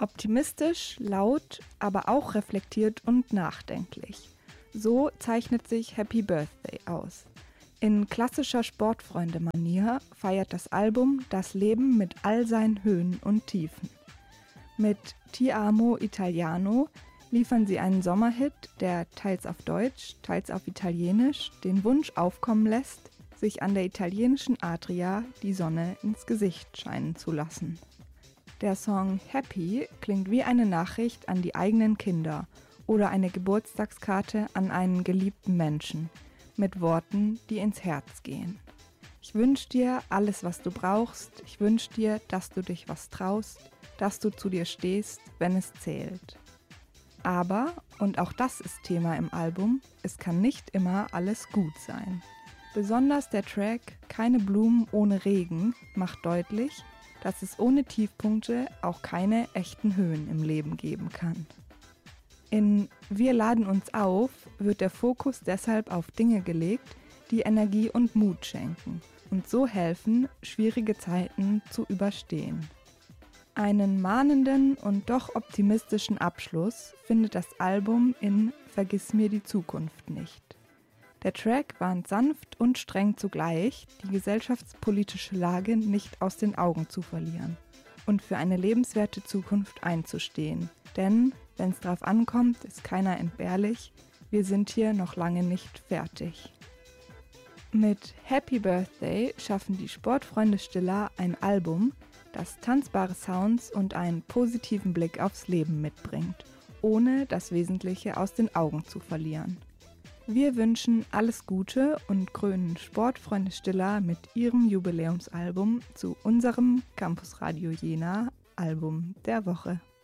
Optimistisch, laut, aber auch reflektiert und nachdenklich. So zeichnet sich Happy Birthday aus. In klassischer Sportfreunde-Manier feiert das Album das Leben mit all seinen Höhen und Tiefen. Mit Ti amo Italiano liefern sie einen Sommerhit, der teils auf Deutsch, teils auf Italienisch den Wunsch aufkommen lässt, sich an der italienischen Adria die Sonne ins Gesicht scheinen zu lassen. Der Song Happy klingt wie eine Nachricht an die eigenen Kinder oder eine Geburtstagskarte an einen geliebten Menschen mit Worten, die ins Herz gehen. Ich wünsche dir alles, was du brauchst. Ich wünsche dir, dass du dich was traust, dass du zu dir stehst, wenn es zählt. Aber, und auch das ist Thema im Album, es kann nicht immer alles gut sein. Besonders der Track Keine Blumen ohne Regen macht deutlich, dass es ohne Tiefpunkte auch keine echten Höhen im Leben geben kann. In Wir laden uns auf wird der Fokus deshalb auf Dinge gelegt, die Energie und Mut schenken und so helfen, schwierige Zeiten zu überstehen. Einen mahnenden und doch optimistischen Abschluss findet das Album in Vergiss mir die Zukunft nicht. Der Track warnt sanft und streng zugleich, die gesellschaftspolitische Lage nicht aus den Augen zu verlieren und für eine lebenswerte Zukunft einzustehen. Denn, wenn es drauf ankommt, ist keiner entbehrlich, wir sind hier noch lange nicht fertig. Mit Happy Birthday schaffen die Sportfreunde Stiller ein Album, das tanzbare Sounds und einen positiven Blick aufs Leben mitbringt, ohne das Wesentliche aus den Augen zu verlieren. Wir wünschen alles Gute und krönen Sportfreunde Stiller mit ihrem Jubiläumsalbum zu unserem Campus Radio Jena Album der Woche.